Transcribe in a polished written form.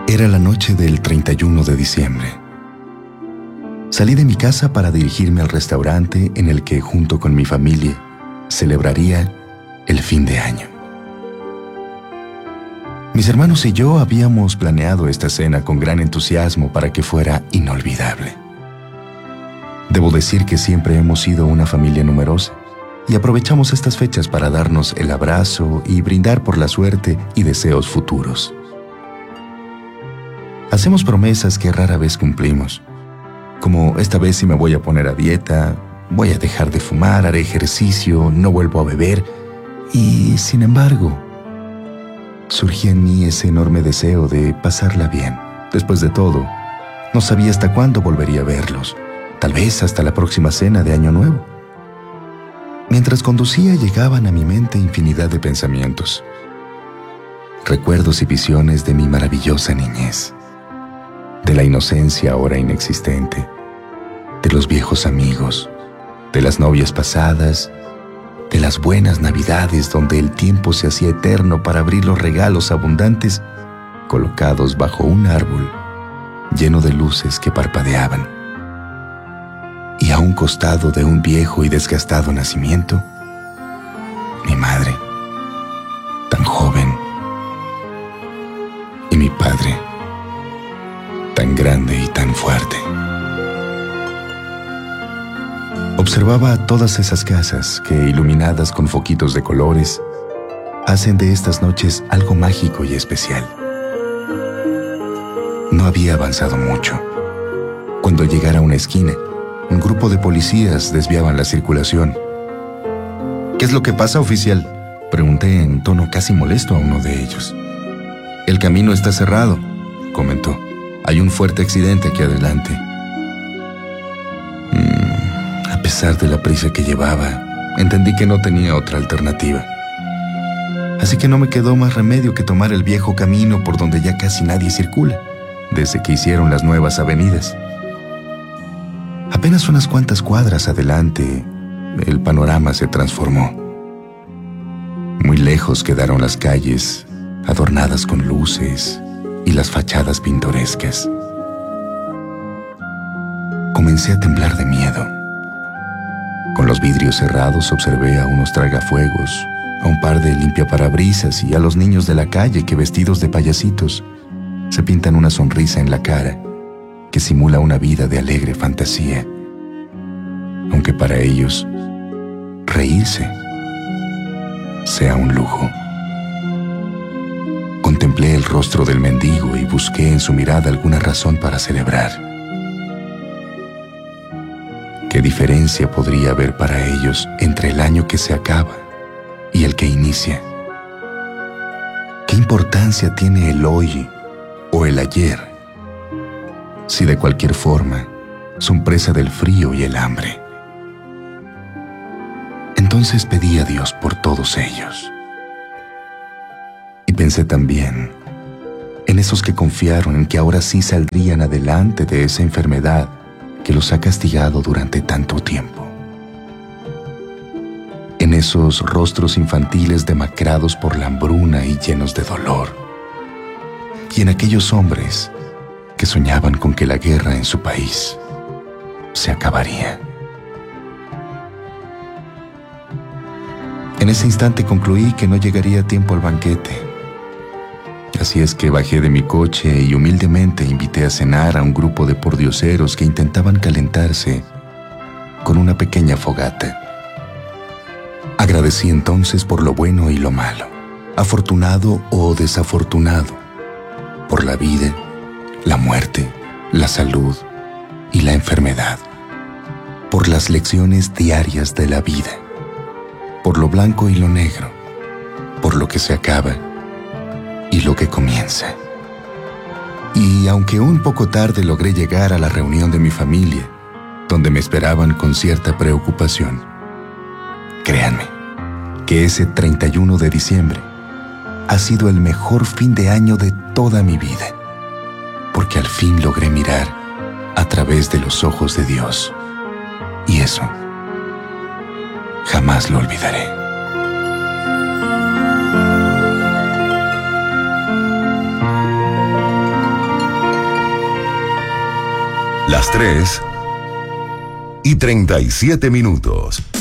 Era la noche del 31 de diciembre. Salí de mi casa para dirigirme al restaurante en el que, junto con mi familia, celebraría el fin de año. Mis hermanos y yo habíamos planeado esta cena con gran entusiasmo para que fuera inolvidable. Debo decir que siempre hemos sido una familia numerosa y aprovechamos estas fechas para darnos el abrazo y brindar por la suerte y deseos futuros. Hacemos promesas que rara vez cumplimos, como esta vez sí me voy a poner a dieta, voy a dejar de fumar, haré ejercicio, no vuelvo a beber, y sin embargo, surgía en mí ese enorme deseo de pasarla bien. Después de todo, no sabía hasta cuándo volvería a verlos, tal vez hasta la próxima cena de Año Nuevo. Mientras conducía llegaban a mi mente infinidad de pensamientos, recuerdos y visiones de mi maravillosa niñez, de la inocencia ahora inexistente, de los viejos amigos, de las novias pasadas, de las buenas navidades donde el tiempo se hacía eterno para abrir los regalos abundantes colocados bajo un árbol lleno de luces que parpadeaban. Y a un costado de un viejo y desgastado nacimiento, mi madre, tan joven, y mi padre, tan grande y tan fuerte. Observaba todas esas casas que, iluminadas con foquitos de colores, hacen de estas noches algo mágico y especial. No había avanzado mucho, cuando al llegar a una esquina, un grupo de policías desviaban la circulación. «¿Qué es lo que pasa, oficial?», pregunté en tono casi molesto a uno de ellos. «El camino está cerrado», comentó. «Hay un fuerte accidente aquí adelante». A pesar de la prisa que llevaba, entendí que no tenía otra alternativa. Así que no me quedó más remedio que tomar el viejo camino por donde ya casi nadie circula, desde que hicieron las nuevas avenidas. Apenas unas cuantas cuadras adelante, el panorama se transformó. Muy lejos quedaron las calles, adornadas con luces y las fachadas pintorescas. Comencé a temblar de miedo. Con los vidrios cerrados observé a unos tragafuegos, a un par de limpiaparabrisas y a los niños de la calle que, vestidos de payasitos, se pintan una sonrisa en la cara que simula una vida de alegre fantasía, aunque para ellos reírse sea un lujo. Contemplé el rostro del mendigo y busqué en su mirada alguna razón para celebrar. ¿Qué diferencia podría haber para ellos entre el año que se acaba y el que inicia? ¿Qué importancia tiene el hoy o el ayer, si de cualquier forma son presa del frío y el hambre? Entonces pedí a Dios por todos ellos. Y pensé también en esos que confiaron en que ahora sí saldrían adelante de esa enfermedad que los ha castigado durante tanto tiempo. En esos rostros infantiles demacrados por la hambruna y llenos de dolor. Y en aquellos hombres que soñaban con que la guerra en su país se acabaría. En ese instante concluí que no llegaría a tiempo al banquete. Así es que bajé de mi coche y humildemente invité a cenar a un grupo de pordioseros que intentaban calentarse con una pequeña fogata. Agradecí entonces por lo bueno y lo malo, afortunado o desafortunado, por la vida, la muerte, la salud y la enfermedad, por las lecciones diarias de la vida, por lo blanco y lo negro, por lo que se acaba y lo que comienza. Y aunque un poco tarde logré llegar a la reunión de mi familia, donde me esperaban con cierta preocupación, créanme que ese 31 de diciembre ha sido el mejor fin de año de toda mi vida, porque al fin logré mirar a través de los ojos de Dios, y eso jamás lo olvidaré. Las 3:37.